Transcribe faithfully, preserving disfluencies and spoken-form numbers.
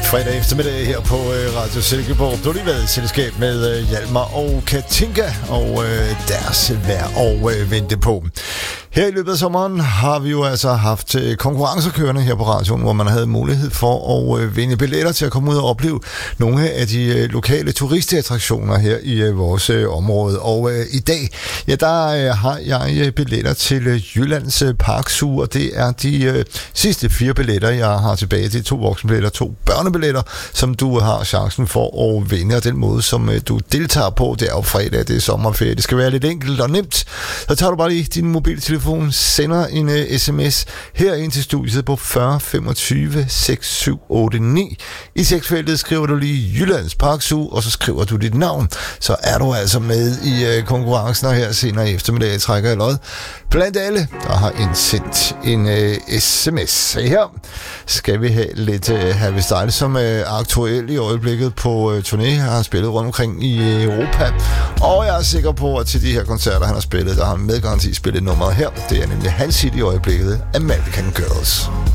Fredag eftermiddag her på øh, Radio Silkeborg. Du har lige været i selskab med øh, Hjalmar og Katinka og øh, deres vejr og øh, vente på. Her i løbet af sommeren har vi jo altså haft øh, konkurrencer kørende her på radioen, hvor man havde mulighed for at øh, vinde billetter til at komme ud og opleve nogle af de øh, lokale turistattraktioner her i øh, vores øh, område. Og øh, i dag, ja, der øh, har jeg øh, billetter til øh, Jyllands øh, Parkzoo, og det er de øh, sidste fire billetter, jeg har tilbage. Det er to voksenbilletter, to børnebilletter, som du har chancen for at vinde. Og den måde, som øh, du deltager på, det er jo fredag, det er sommerferie. Det skal være lidt enkelt og nemt. Så tager du bare lige din mobiltelefon, sender en uh, sms her ind til studiet på fyrre femogtyve seks syv otte ni. I tekstfeltet skriver du lige Jyllands Parkzoo, og så skriver du dit navn. Så er du altså med i uh, konkurrencen, og her senere i eftermiddag trækker jeg lod blandt alle, der har indsendt en uh, sms. Så her skal vi have lidt uh, Harry Styles, som er aktuel i øjeblikket på uh, turné. Han har spillet rundt omkring i uh, Europa, og jeg er sikker på, at til de her koncerter, han har spillet, der har han med garanti spillet nummeret her. Det er nemlig hans hit i øjeblikket, American Girls.